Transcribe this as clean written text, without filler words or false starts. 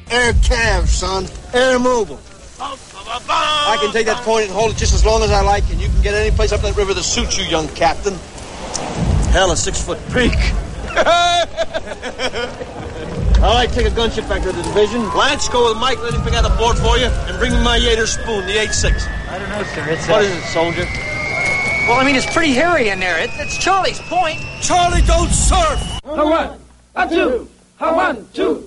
Air Cav, son. Air Mobile. I can take that point and hold it just as long as I like, and you can get any place up that river that suits you, young captain. Hell, a 6-foot creek. All right, take a gunship back to the division. Lance, go with Mike, let him pick out a board for you, and bring me my Yater spoon, the 8.6. I don't know, sir. What is it, soldier? Well, I mean, it's pretty hairy in there. It's Charlie's point. Charlie, don't surf! A 1, a 2, a 1, 2.